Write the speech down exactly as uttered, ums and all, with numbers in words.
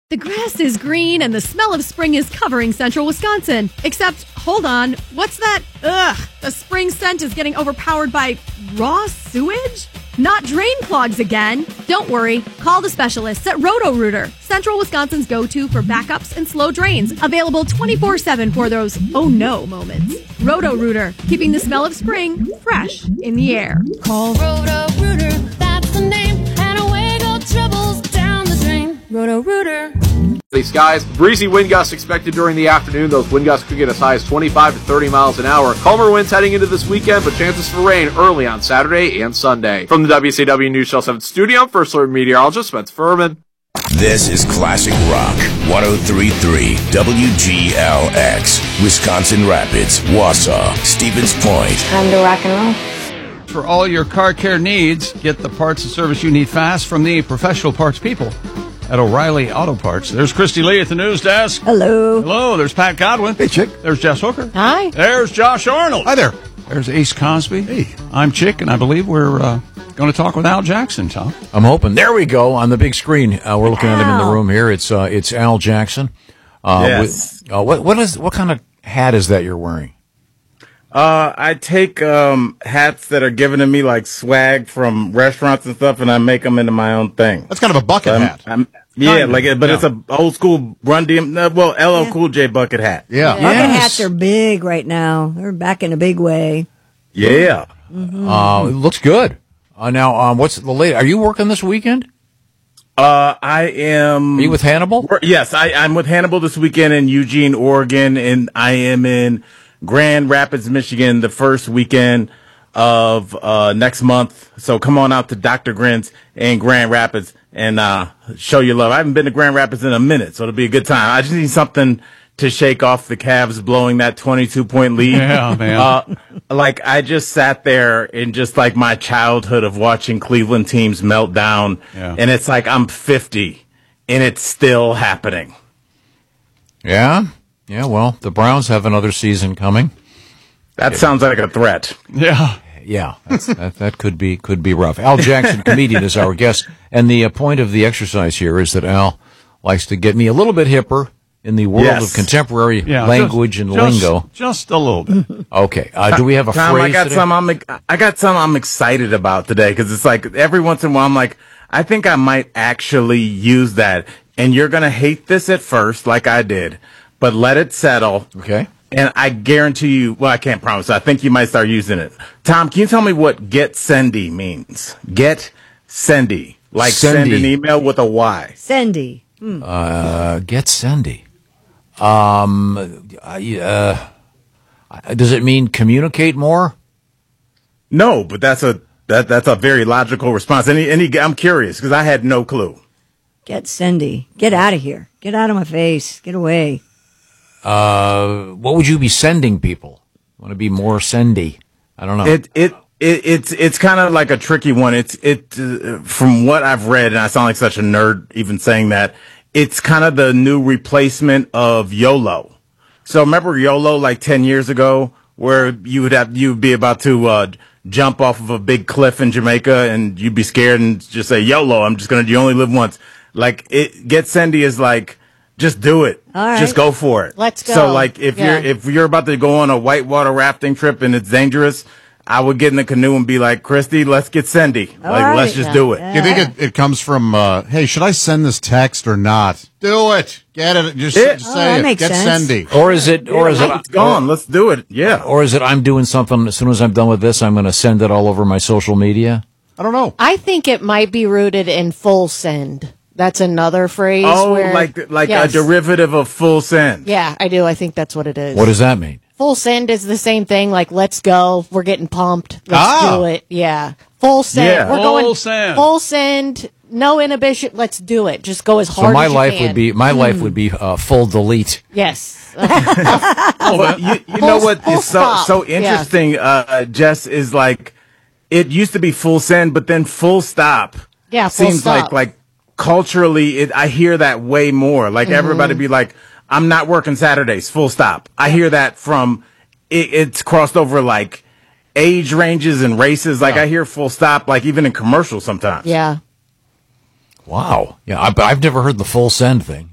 The grass is green and the smell of spring is covering central Wisconsin. Except, hold on, what's that? Ugh, the spring scent is getting overpowered by raw sewage? Not drain clogs again. Don't worry, call the specialists at Roto-Rooter, Central Wisconsin's go-to for backups and slow drains. Available twenty-four seven for those oh no moments. Roto-Rooter, keeping the smell of spring fresh in the air. Call Roto-Rooter, that's the name, and away go troubles down the drain. Roto-Rooter. These skies, breezy wind gusts expected during the afternoon. Those wind gusts could get as high as twenty-five to thirty miles an hour. Calmer winds heading into this weekend, but chances for rain early on Saturday and Sunday. From the W C W News Channel seven studio, I'm First Alert meteorologist Spencer Furman. This is Classic Rock, one oh three point three W G L X, Wisconsin Rapids, Wausau, Stevens Point. Time to rock and roll. For all your car care needs, get the parts and service you need fast from the professional parts people at O'Reilly Auto Parts. There's Christy Lee at the news desk. Hello. Hello. There's Pat Godwin. Hey, Chick. There's Jess Hooker. Hi. There's Josh Arnold. Hi there. There's Ace Cosby. Hey. I'm Chick, and I believe we're uh, going to talk with Al Jackson, Tom. I'm hoping. There we go on the big screen. Uh, we're looking at him in the room here. It's uh, it's Al Jackson. Uh, yes. With, uh, what what is what kind of hat is that you're wearing? Uh, I take um, hats that are given to me like swag from restaurants and stuff, and I make them into my own thing. That's kind of a bucket I'm, hat. I'm, yeah, Kind like of, it, but yeah. it's a old school Run D M. uh, Well, L L Cool J bucket hat. Yeah. Bucket Yes. hats are big right now. They're back in a big way. Yeah. Uh, it looks good. Uh, now, um, what's the late? Are you working this weekend? Uh, I am. Are you with Hannibal? Yes, I, I'm with Hannibal this weekend in Eugene, Oregon, and I am in Grand Rapids, Michigan, the first weekend of uh, next month. So come on out to Doctor Grins in Grand Rapids and uh, show your love. I haven't been to Grand Rapids in a minute, so it'll be a good time. I just need something to shake off the Cavs blowing that twenty-two point lead. Yeah, man. Uh, like, I just sat there in just like my childhood of watching Cleveland teams melt down. Yeah. And it's like I'm fifty and it's still happening. Yeah. Yeah. Well, the Browns have another season coming. That sounds like a threat. Yeah. Yeah, that's, that that could be could be rough. Al Jackson, comedian, is our guest, and the uh, point of the exercise here is that Al likes to get me a little bit hipper in the world Yes. of contemporary Yeah, language just- and just- lingo. Just a little bit. Okay, uh, do we have a Tom, phrase? I got today? some. I'm I got some. I'm excited about today because it's like every once in a while I'm like, I think I might actually use that, and you're gonna hate this at first, like I did, but let it settle. Okay. And I guarantee you, well, I can't promise. I think you might start using it. Tom, can you tell me what get sendy means? Get sendy. Like send Sendy. an email with a Y. Sendy. Hmm. Uh, get sendy. Um, I, uh, does it mean communicate more? No, but that's a that that's a very logical response. Any any I'm curious because I had no clue. Get Sendy. Get out of here. Get out of my face. Get away. Uh, what would you be sending people? Want to be more sendy? I don't know. It it, it it's it's kind of like a tricky one. It's it uh, from what I've read, and I sound like such a nerd even saying that. It's kind of the new replacement of YOLO. So remember YOLO like ten years ago, where you would have you would be about to uh, jump off of a big cliff in Jamaica, and you'd be scared and just say YOLO. I'm just gonna. You only live once. Like it. Get sendy is like. Just do it. All right. Just go for it. Let's go. So like if Yeah. you're if you're about to go on a whitewater rafting trip and it's dangerous, I would get in the canoe and be like, Christy, let's get sendy. All like right. let's just Yeah. do it. You think it, it comes from, uh, hey, should I send this text or not? Do it. Get it. Just, Yeah. just Oh, say that it. makes Get sense. sendy. or is it? Or is it? It's gone. Let's do it. Yeah. Or is it? I'm doing something. As soon as I'm done with this, I'm going to send it all over my social media. I don't know. I think it might be rooted in full send. That's another phrase. Oh, where, like like yes. a derivative of full send. Yeah, I do. I think that's what it is. What does that mean? Full send is the same thing. Like, let's go. We're getting pumped. Let's Ah. do it. Yeah. Full send. Yeah. We're Full going send. full send. No inhibition. Let's do it. Just go as So hard my as you life can. would be my life would be uh, full delete. Yes. But you, you Full- know what full is so stop. so Yeah. interesting, uh, Jess, is like it used to be full send, but then full stop. Yeah, full seems stop. like like culturally, it, I hear that way more. Like Mm-hmm. everybody be like, "I'm not working Saturdays." Full stop. I hear that from it, it's crossed over like age ranges and races. Like I hear full stop, like even in commercials sometimes. Yeah. Wow. Yeah, I, I've never heard the full send thing.